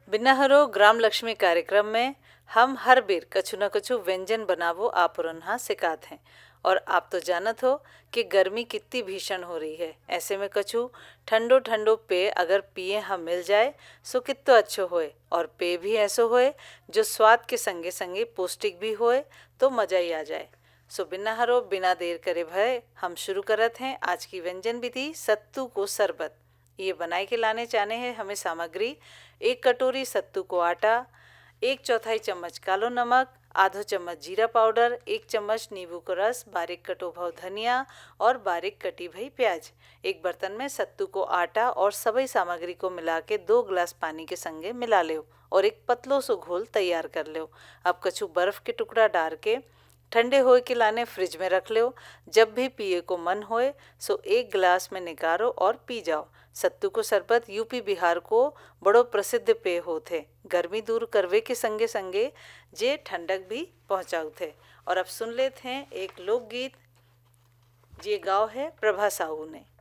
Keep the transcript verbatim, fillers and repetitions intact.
बिन्नाहरो ग्राम लक्ष्मी कार्यक्रम में हम हर बेर कछु न कछु व्यंजन बनावो आप यहाँ सिखाते हैं। और आप तो जानत हो कि गर्मी कितनी भीषण हो रही है। ऐसे में कछु ठंडो ठंडो पेय अगर पिए हम मिल जाए सो कितो अच्छो होए, और पेय भी ऐसो होए जो स्वाद के संगे संगे पौष्टिक भी होए तो मजा ही आ जाए। सो बिन्नाहरो बिना देर करे भय हम शुरू करत हैं आज की व्यंजन विधि सत्तू को शरबत। ये बनाए के लाने चाहने हैं हमें सामग्री: एक कटोरी सत्तू को आटा, एक चौथाई चम्मच कालो नमक, आधो चम्मच जीरा पाउडर, एक चम्मच नींबू का रस, बारीक कटो भव धनिया और बारीक कटी भई प्याज। एक बर्तन में सत्तू को आटा और सभी सामग्री को मिला के दो गिलास पानी के संगे मिला लो और एक पतलो सो घोल तैयार कर लो। अब कछु बर्फ के टुकड़ा डाल के ठंडे होए के लाने फ्रिज में रख लो। जब भी पिए को मन होए सो एक गिलास में निकारो और पी जाओ। सत्तू को शरबत यूपी बिहार को बड़ो प्रसिद्ध पेय होते, गर्मी दूर करवे के संगे संगे जे ठंडक भी पहुँचाऊ थे। और अब सुन लेते हैं एक लोकगीत जे गाओ है प्रभा साहू ने।